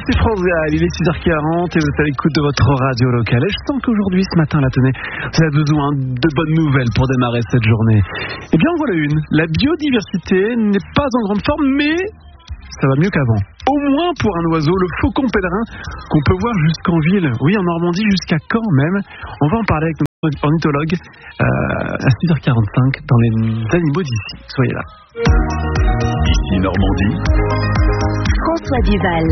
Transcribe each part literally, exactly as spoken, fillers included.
c'est France Gall, il est six heures quarante et vous êtes à l'écoute de votre radio locale. Et je sens qu'aujourd'hui, ce matin, là, tenez, vous avez besoin de bonnes nouvelles pour démarrer cette journée. Eh bien, voilà une. La biodiversité n'est pas en grande forme, mais ça va mieux qu'avant. Au moins pour un oiseau, le faucon pèlerin, qu'on peut voir jusqu'en ville. Oui, en Normandie, jusqu'à Caen même. On va en parler avec notre ornithologue euh, à six heures quarante-cinq dans les animaux d'ici. Soyez là. Ici Normandie. François Duval.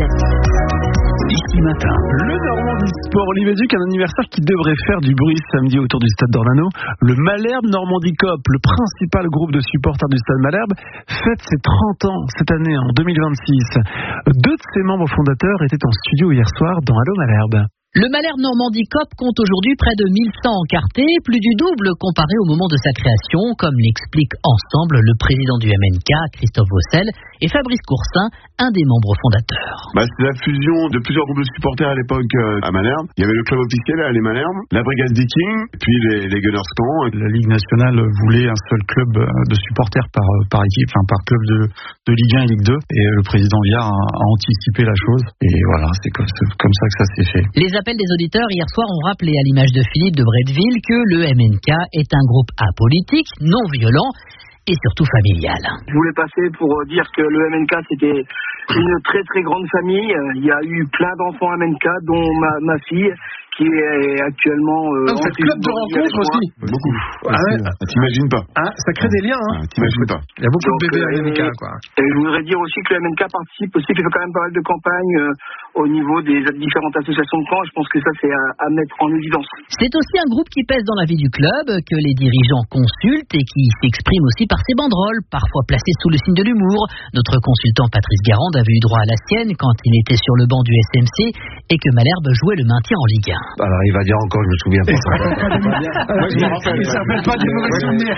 Ici matin. Le Normandie Sport, Olivier Duc, un anniversaire qui devrait faire du bruit samedi autour du stade d'Ornano. Le Malherbe Normandie Coop, le principal groupe de supporters du stade Malherbe, fête ses trente ans cette année, en deux mille vingt-six. Deux de ses membres fondateurs étaient en studio hier soir dans Allo Malherbe. Le Malherbe Normandie Coop compte aujourd'hui près de mille cent encartés, plus du double comparé au moment de sa création, comme l'explique ensemble le président du M N K, Christophe Vaucel, et Fabrice Coursin, un des membres fondateurs. Bah, c'est la fusion de plusieurs groupes de supporters à l'époque euh, à Malherbe. Il y avait le club officiel à les Malherbe, la brigade Viking, puis les, les Gunners Caen. La Ligue nationale voulait un seul club de supporters par, par équipe, enfin par club de, de Ligue un et Ligue deux. Et le président Viard a, a anticipé la chose. Et voilà, c'est comme, c'est comme ça que ça s'est fait. Les appels des auditeurs hier soir ont rappelé à l'image de Philippe de Bretteville que le M N K est un groupe apolitique, non violent et surtout familial. Je voulais passer pour dire que le M N K c'était une très très grande famille. Il y a eu plein d'enfants M N K, dont ma, ma fille qui est actuellement... Euh, ah, vous faites club de rencontres aussi? Beaucoup. Ah ouais. Ah, t'imagines pas. Ah, ça crée des liens, hein. Ah, t'imagines pas. Il y a beaucoup Donc, de bébés à euh, M N K, quoi. Et je voudrais dire aussi que le M N K participe aussi, qu'il fait quand même pas mal de campagnes euh, au niveau des différentes associations de camps. Je pense que ça, c'est à, à mettre en évidence. C'est aussi un groupe qui pèse dans la vie du club, que les dirigeants consultent et qui s'exprime aussi par ses banderoles, parfois placées sous le signe de l'humour. Notre consultant Patrice Garande avait eu droit à la sienne quand il était sur le banc du S M C et que Malherbe jouait le maintien en Ligue un. Alors il va dire encore, je me souviens pas. Moi, je me rappelle. Il ne s'appelle pas des mauvais souvenirs.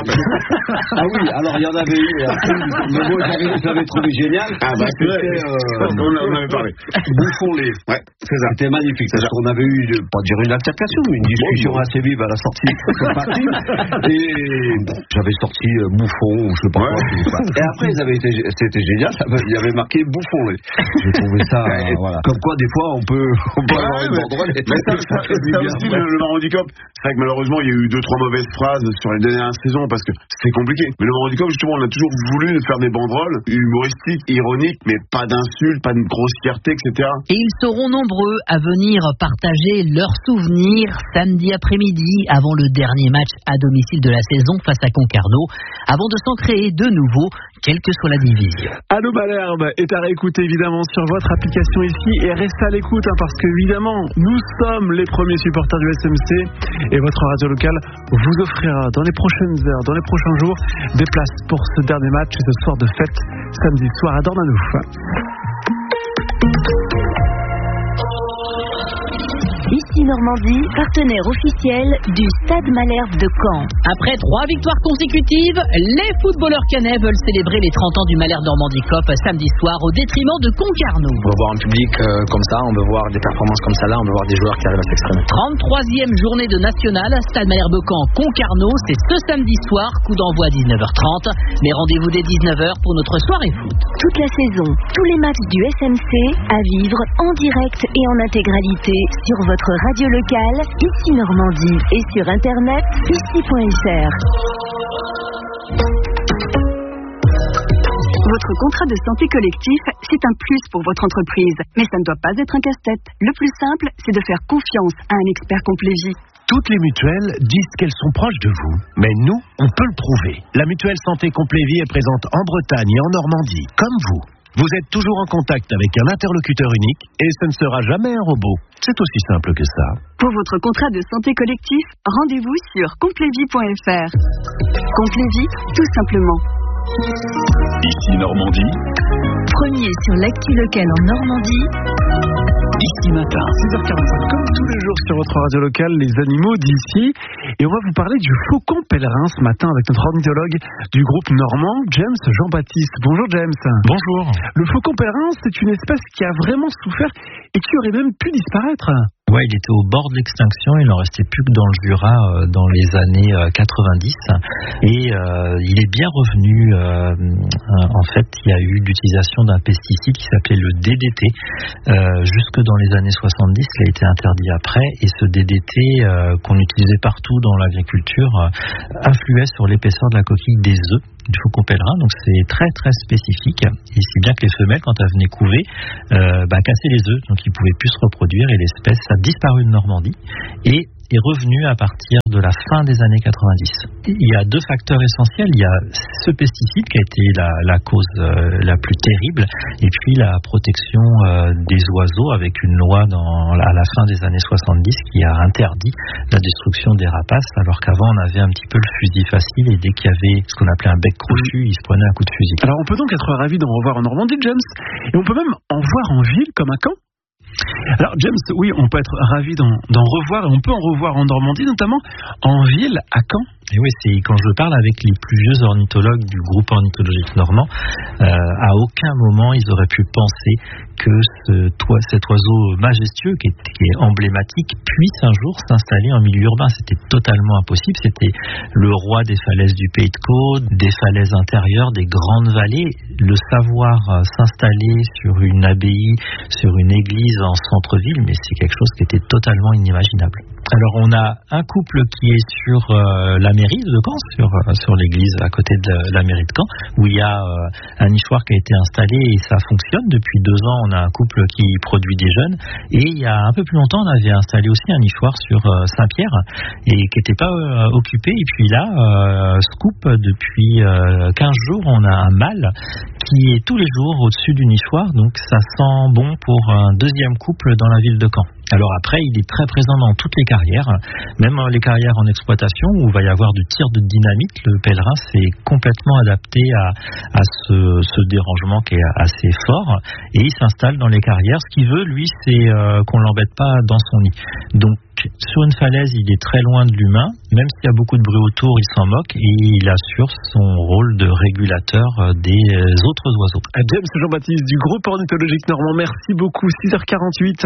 Ah oui, alors il y en avait eu. Mais moi, j'avais, j'avais trouvé génial. Ah bah c'est vrai. Euh, on en avait parlé. Bouffons-les. Ouais, c'est ça. C'était magnifique. Parce qu'on avait eu, pas dire une altercation, mais une discussion bon, assez vive à la sortie de partie. Et bon, j'avais sorti euh, Bouffon, ou je sais pas ouais. quoi. Et après, ils avaient été, c'était génial. Il y avait marqué Bouffons-les. J'ai trouvé ça, euh, voilà. Comme quoi, des fois, on peut, on peut ouais, avoir une banderole. Mais ça, ça, ça, ça aussi, le, le Normandie Coop, c'est vrai que malheureusement, il y a eu deux, trois mauvaises phrases sur les dernières saisons parce que c'est compliqué. Mais le Normandie Coop, justement, on a toujours voulu faire des banderoles humoristiques, ironiques, mais pas d'insultes, pas de grossièreté, et cetera. Et ils seront nombreux à venir partager leurs souvenirs samedi après-midi avant le dernier match à domicile de la saison face à Concarneau, avant de s'en créer de nouveau, quelle que soit la division. Allo Malherbe est à réécouter évidemment sur votre application ici et restez à l'écoute hein, parce que évidemment nous sommes les premiers supporters du S M C et votre radio locale vous offrira dans les prochaines heures, dans les prochains jours, des places pour ce dernier match et ce soir de fête samedi soir à Dornano. Ici Normandie, partenaire officiel du Stade Malherbe de Caen. Après trois victoires consécutives, les footballeurs canais veulent célébrer les trente ans du Malherbe Normandie Coop samedi soir au détriment de Concarneau. On veut voir un public euh, comme ça, on veut voir des performances comme ça là, on veut voir des joueurs qui arrivent à s'exprimer. trente-troisième journée de national, Stade Malherbe Caen Concarneau, c'est ce samedi soir, coup d'envoi à dix-neuf heures trente, mais rendez-vous dès dix-neuf heures pour notre soirée foot. Toute la saison, tous les matchs du S M C à vivre en direct et en intégralité sur votre radio locale, ici Normandie, et sur internet, ici point f r. Votre contrat de santé collectif, c'est un plus pour votre entreprise, mais ça ne doit pas être un casse-tête. Le plus simple, c'est de faire confiance à un expert Complévie. Toutes les mutuelles disent qu'elles sont proches de vous, mais nous, on peut le prouver. La mutuelle santé Complévie est présente en Bretagne et en Normandie, comme vous. Vous êtes toujours en contact avec un interlocuteur unique et ce ne sera jamais un robot. C'est aussi simple que ça. Pour votre contrat de santé collectif, rendez-vous sur complévie point f r. Complévie, tout simplement. Ici Normandie. Premier sur l'actu locale en Normandie. Ici matin. six heures quarante-cinq, comme tous les jours sur votre radio locale, les animaux d'ici. Et on va vous parler du faucon pèlerin ce matin avec notre ornithologue du groupe normand, James Jean-Baptiste. Bonjour James. Bonjour. Le faucon pèlerin, c'est une espèce qui a vraiment souffert et qui aurait même pu disparaître. Ouais, il était au bord de l'extinction, il n'en restait plus que dans le Jura euh, dans les années euh, quatre-vingt-dix et euh, il est bien revenu. Euh, en fait, il y a eu l'utilisation d'un pesticide qui s'appelait le D D T euh, jusque dans les années soixante-dix, il a été interdit après et ce D D T euh, qu'on utilisait partout dans l'agriculture euh, influait sur l'épaisseur de la coquille des œufs du faucon pèlerin, donc c'est très très spécifique et si bien que les femelles quand elles venaient couver euh, bah, cassaient les œufs, donc ils pouvaient plus se reproduire et l'espèce a disparu de Normandie et est revenu à partir de la fin des années quatre-vingt-dix. Il y a deux facteurs essentiels, il y a ce pesticide qui a été la, la cause euh, la plus terrible et puis la protection euh, des oiseaux avec une loi dans, à la fin des années soixante-dix qui a interdit la destruction des rapaces alors qu'avant on avait un petit peu le fusil facile et dès qu'il y avait ce qu'on appelait un bec crochu, il se prenait un coup de fusil. Alors on peut donc être ravi d'en revoir en Normandie, James, et on peut même en voir en ville comme à Caen. Alors James, oui, on peut être ravi d'en, d'en revoir et on peut en revoir en Normandie, notamment en ville à Caen. Et oui, c'est quand je parle avec les plus vieux ornithologues du groupe ornithologique normand, euh, à aucun moment ils auraient pu penser que ce, toi, cet oiseau majestueux qui est, qui est emblématique puisse un jour s'installer en milieu urbain. C'était totalement impossible. C'était le roi des falaises du Pays de Caux, des falaises intérieures, des grandes vallées. Le savoir euh, s'installer sur une abbaye, sur une église en centre-ville, mais c'est quelque chose qui était totalement inimaginable. Alors on a un couple qui est sur euh, la mairie de Caen, sur, euh, sur l'église à côté de la, la mairie de Caen, où il y a euh, un nichoir qui a été installé et ça fonctionne. Depuis deux ans, on a un couple qui produit des jeunes. Et il y a un peu plus longtemps, on avait installé aussi un nichoir sur euh, Saint-Pierre et qui n'était pas euh, occupé. Et puis là, euh, scoop, depuis euh, quinze jours, on a un mâle qui est tous les jours au-dessus du nichoir. Donc ça sent bon pour un deuxième couple dans la ville de Caen. Alors après, il est très présent dans toutes les carrières, même les carrières en exploitation où il va y avoir du tir de dynamite. Le pèlerin s'est complètement adapté à, à ce, ce dérangement qui est assez fort et il s'installe dans les carrières. Ce qu'il veut, lui, c'est euh, qu'on l'embête pas dans son nid. Donc sur une falaise, il est très loin de l'humain, même s'il y a beaucoup de bruit autour, il s'en moque et il assure son rôle de régulateur des autres oiseaux. James Jean-Baptiste du groupe ornithologique normand, merci beaucoup. six heures quarante-huit.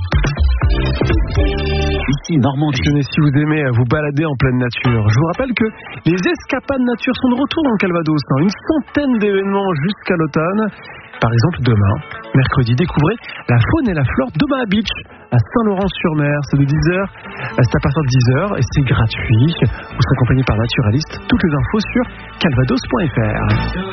Ici Normandie. Si vous aimez vous balader en pleine nature, je vous rappelle que les escapades nature sont de retour dans le Calvados. Une centaine d'événements jusqu'à l'automne. Par exemple, demain, mercredi, découvrez la faune et la flore d'Omaha Beach à Saint-Laurent-sur-Mer. C'est de dix heures, c'est à partir de dix heures et c'est gratuit. Vous serez accompagné par Naturaliste. Toutes les infos sur calvados point f r.